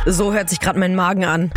So hört sich gerade mein Magen an.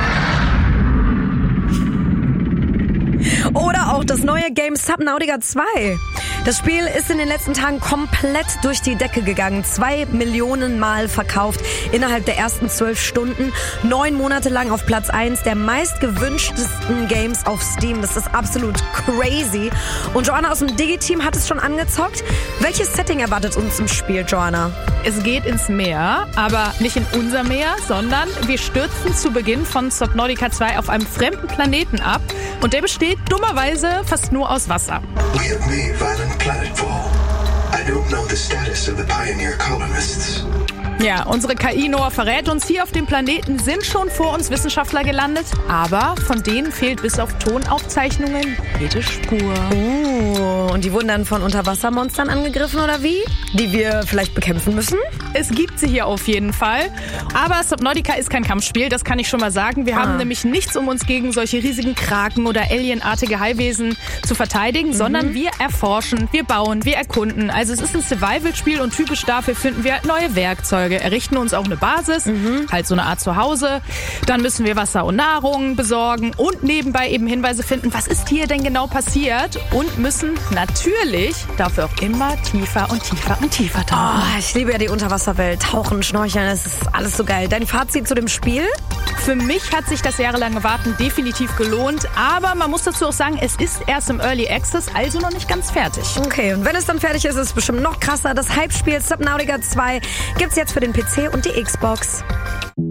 Oder auch das neue Game Subnautica 2. Das Spiel ist in den letzten Tagen komplett durch die Decke gegangen. 2 Millionen Mal verkauft innerhalb der ersten 12 Stunden. 9 Monate lang auf Platz 1 der meistgewünschtesten Games auf Steam. Das ist absolut crazy. Und Joanna aus dem Digi-Team hat es schon angezockt. Welches Setting erwartet uns im Spiel, Joanna? Es geht ins Meer, aber nicht in unser Meer, sondern wir stürzen zu Beginn von Subnautica 2 auf einem fremden Planeten ab. Und der besteht dummerweise fast nur aus Wasser. We have made violent planetfall. I don't know the status of the pioneer colonists. Ja, unsere KI Noah verrät uns, hier auf dem Planeten sind schon vor uns Wissenschaftler gelandet, aber von denen fehlt bis auf Tonaufzeichnungen jede Spur. Und die wurden dann von Unterwassermonstern angegriffen oder wie? Die wir vielleicht bekämpfen müssen? Es gibt sie hier auf jeden Fall. Aber Subnautica ist kein Kampfspiel, das kann ich schon mal sagen. Wir haben nämlich nichts, um uns gegen solche riesigen Kraken oder alienartige Haifwesen zu verteidigen, sondern wir erforschen, wir bauen, wir erkunden. Also es ist ein Survival-Spiel und typisch dafür finden wir neue Werkzeuge, errichten uns auch eine Basis, halt so eine Art Zuhause. Dann müssen wir Wasser und Nahrung besorgen und nebenbei eben Hinweise finden, was ist hier denn genau passiert, und müssen natürlich dafür auch immer tiefer und tiefer und tiefer tauchen. Oh, ich liebe ja die Unterwasserwelt. Tauchen, Schnorcheln, das ist alles so geil. Dein Fazit zu dem Spiel? Für mich hat sich das jahrelange Warten definitiv gelohnt, aber man muss dazu auch sagen, es ist erst im Early Access, also noch nicht ganz fertig. Okay, und wenn es dann fertig ist, ist es bestimmt noch krasser. Das Hype-Spiel Subnautica 2 gibt's jetzt für den PC und die Xbox.